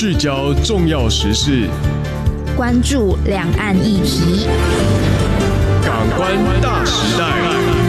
聚焦重要时事， 关注两岸议题， 港湾大时代。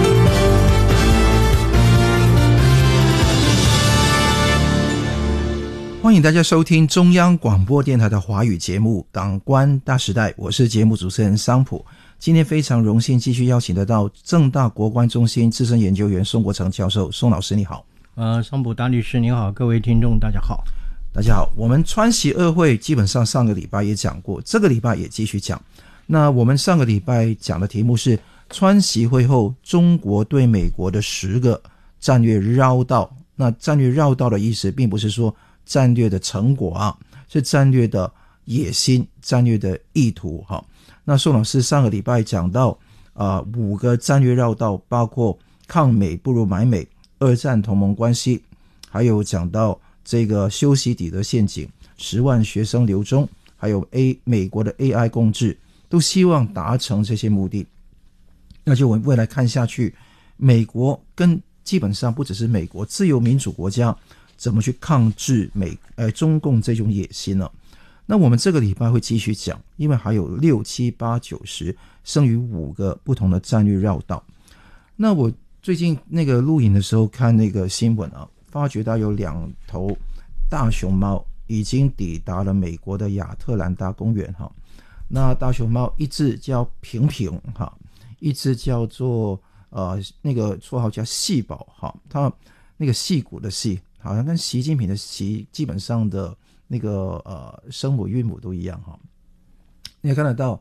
欢迎大家收听中央广播电台的华语节目《港湾大时代》，我是节目主持人桑普。今天非常荣幸继续邀请得到政大国关中心资深研究员宋国成教授。宋老师你好。 桑普大律师你好，各位听众大家好。 大家好，我们川习二会基本上上个礼拜也讲过，这个礼拜也继续讲。那我们上个礼拜讲的题目是川习会后中国对美国的10个战略绕道。那战略绕道的意思并不是说战略的成果啊，是战略的野心、战略的意图哈。那宋老师上个礼拜讲到5个战略绕道，包括抗美不如买美、二战同盟关系，还有讲到这个修昔底德陷阱、10万学生留中，还有美国的 AI 共治，都希望达成这些目的。那就我们未来看下去，美国跟基本上不只是美国自由民主国家怎么去抗制中共这种野心呢？那我们这个礼拜会继续讲，因为还有6、7、8、9、10，剩余5个不同的战略绕道。那我最近那个录影的时候看那个新闻啊，发觉到有2头大熊猫已经抵达了美国的亚特兰大公园哈。那大熊猫一只叫平平哈，一只叫做那个绰号叫细宝哈，它那个细骨的细，好像跟习近平的习基本上的那个声母韵母都一样哈。你也看得到